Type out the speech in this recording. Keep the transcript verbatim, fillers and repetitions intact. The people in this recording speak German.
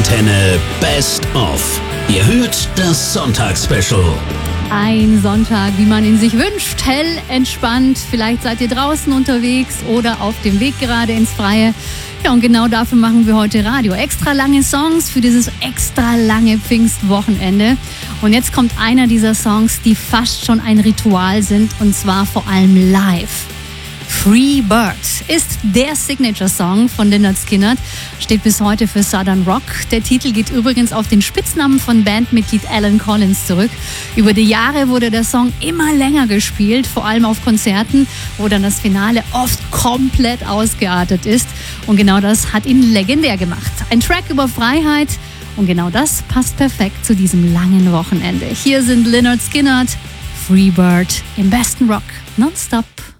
Antenne Best of. Ihr hört das Sonntagsspecial. Ein Sonntag, wie man ihn sich wünscht, hell, entspannt. Vielleicht seid ihr draußen unterwegs oder auf dem Weg gerade ins Freie. Ja, und genau dafür machen wir heute Radio. Extra lange Songs für dieses extra lange Pfingstwochenende. Und jetzt kommt einer dieser Songs, die fast schon ein Ritual sind, und zwar vor allem live. Free Bird ist der Signature-Song von Lynyrd Skynyrd, steht bis heute für Southern Rock. Der Titel geht übrigens auf den Spitznamen von Bandmitglied Alan Collins zurück. Über die Jahre wurde der Song immer länger gespielt, vor allem auf Konzerten, wo dann das Finale oft komplett ausgeartet ist. Und genau das hat ihn legendär gemacht. Ein Track über Freiheit, und genau das passt perfekt zu diesem langen Wochenende. Hier sind Lynyrd Skynyrd, Free Bird im besten Rock, nonstop.